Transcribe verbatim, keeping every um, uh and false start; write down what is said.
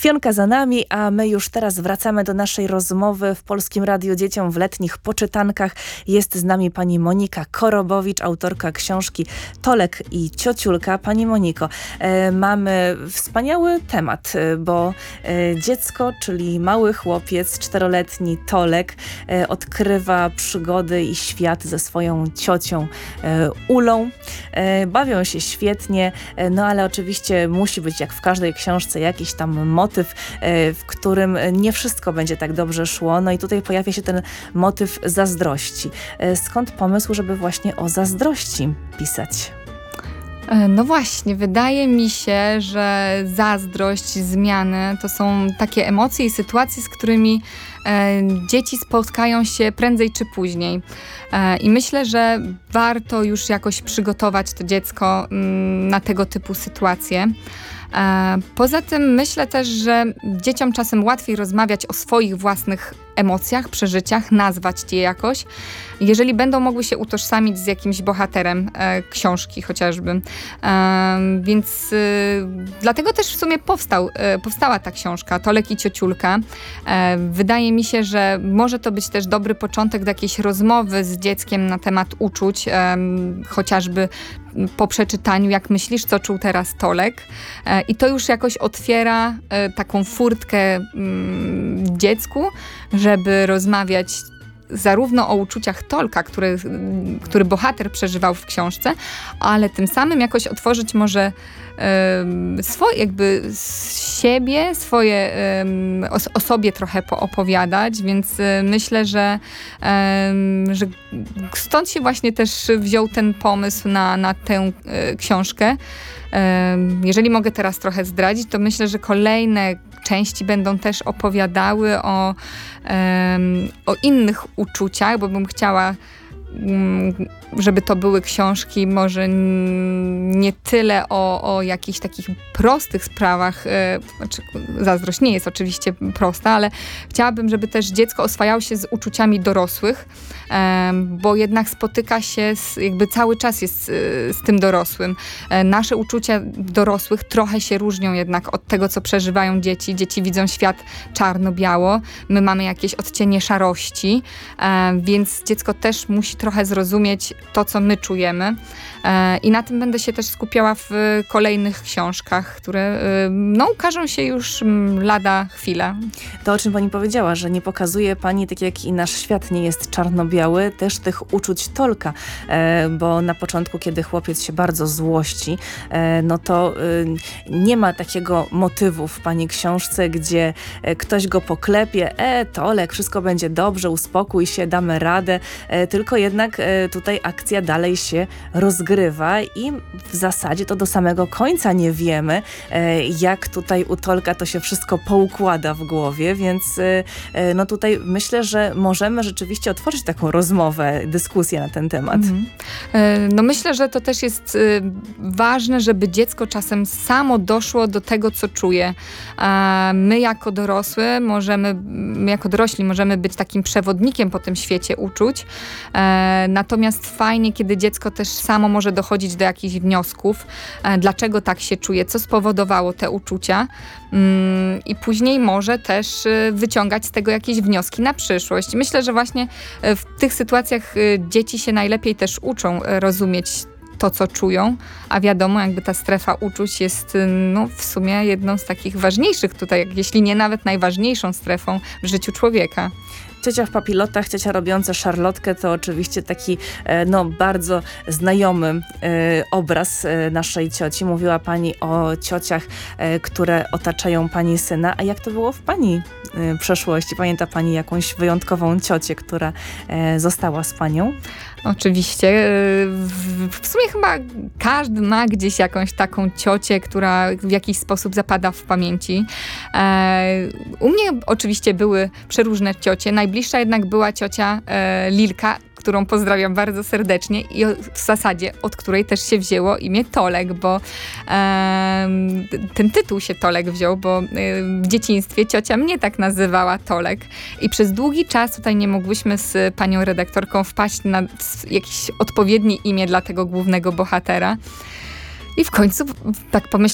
Fionka za nami, a my już teraz wracamy do naszej rozmowy w Polskim Radiu Dzieciom w letnich poczytankach. Jest z nami pani Monika Korobowicz, autorka książki Tolek i Ciociulka. Pani Moniko, e, mamy wspaniały temat, bo e, dziecko, czyli mały chłopiec, czteroletni Tolek, e, odkrywa przygody i świat ze swoją ciocią e, Ulą. E, bawią się świetnie, e, no ale oczywiście musi być, jak w każdej książce, jakiś tam motyw, e, w którym nie wszystko będzie tak dobrze szło. No i tutaj pojawia się ten motyw zazdrości. E, skąd pomysł, żeby właśnie o zazdrości pisać? No właśnie, wydaje mi się, że zazdrość, zmiany to są takie emocje i sytuacje, z którymi e, dzieci spotkają się prędzej czy później. E, I myślę, że warto już jakoś przygotować to dziecko m, na tego typu sytuacje. E, poza tym myślę też, że dzieciom czasem łatwiej rozmawiać o swoich własnych emocjach, przeżyciach, nazwać je jakoś, jeżeli będą mogły się utożsamić z jakimś bohaterem e, książki chociażby. E, więc e, dlatego też w sumie powstał, e, powstała ta książka Tolek i Ciociulka. E, wydaje mi się, że może to być też dobry początek do jakiejś rozmowy z dzieckiem na temat uczuć, e, chociażby po przeczytaniu, jak myślisz, co czuł teraz Tolek. E, I to już jakoś otwiera e, taką furtkę mm, dziecku, żeby rozmawiać zarówno o uczuciach Tolka, który, który bohater przeżywał w książce, ale tym samym jakoś otworzyć może um, swoje, jakby z siebie, swoje um, o, o sobie trochę poopowiadać, więc um, myślę, że, um, że stąd się właśnie też wziął ten pomysł na, na tę um, książkę. Um, jeżeli mogę teraz trochę zdradzić, to myślę, że kolejne części będą też opowiadały o, um, o innych uczuciach, bo bym chciała, um, żeby to były książki może nie tyle o, o jakichś takich prostych sprawach, e, znaczy zazdrość nie jest oczywiście prosta, ale chciałabym, żeby też dziecko oswajało się z uczuciami dorosłych, e, bo jednak spotyka się, z, jakby cały czas jest z, z tym dorosłym. E, nasze uczucia dorosłych trochę się różnią jednak od tego, co przeżywają dzieci. Dzieci widzą świat czarno-biało, my mamy jakieś odcienie szarości, e, więc dziecko też musi trochę zrozumieć to, co my czujemy. E, I na tym będę się też skupiała w kolejnych książkach, które no, ukażą się już m, lada chwila. To, o czym pani powiedziała, że nie pokazuje pani, tak jak i nasz świat nie jest czarno-biały, też tych uczuć Tolka, e, bo na początku, kiedy chłopiec się bardzo złości, e, no to e, nie ma takiego motywu w pani książce, gdzie e, ktoś go poklepie, e, Tolek, wszystko będzie dobrze, uspokój się, damy radę, e, tylko jednak e, tutaj akcja dalej się rozgrywa i w zasadzie to do samego końca nie wiemy, e, jak tutaj u Tolka to się wszystko poukłada w głowie, więc e, no tutaj myślę, że możemy rzeczywiście otworzyć taką rozmowę, dyskusję na ten temat. Mhm. E, no myślę, że to też jest e, ważne, żeby dziecko czasem samo doszło do tego, co czuje. E, my jako dorosły możemy, my jako dorośli możemy być takim przewodnikiem po tym świecie uczuć, e, natomiast fajnie, kiedy dziecko też samo może dochodzić do jakichś wniosków, e, dlaczego tak się czuje, co spowodowało te uczucia mm, i później może też e, wyciągać z tego jakieś wnioski na przyszłość. Myślę, że właśnie e, w tych sytuacjach e, dzieci się najlepiej też uczą e, rozumieć to, co czują, a wiadomo, jakby ta strefa uczuć jest no, w sumie jedną z takich ważniejszych tutaj, jeśli nie nawet najważniejszą strefą w życiu człowieka. Ciocia w papilotach, ciocia robiąca szarlotkę to oczywiście taki no, bardzo znajomy e, obraz e, naszej cioci. Mówiła pani o ciociach, e, które otaczają pani syna. A jak to było w pani e, przeszłości? Pamięta pani jakąś wyjątkową ciocię, która e, została z panią? Oczywiście. W, w sumie chyba każdy ma gdzieś jakąś taką ciocię, która w jakiś sposób zapada w pamięci. E, u mnie oczywiście były przeróżne ciocie. Najbliższa jednak była ciocia e, Lilka, którą pozdrawiam bardzo serdecznie i w zasadzie od której też się wzięło imię Tolek, bo e, ten tytuł się Tolek wziął, bo e, w dzieciństwie ciocia mnie tak nazywała Tolek i przez długi czas tutaj nie mogłyśmy z panią redaktorką wpaść na jakieś odpowiednie imię dla tego głównego bohatera. I w końcu tak pomyślałam,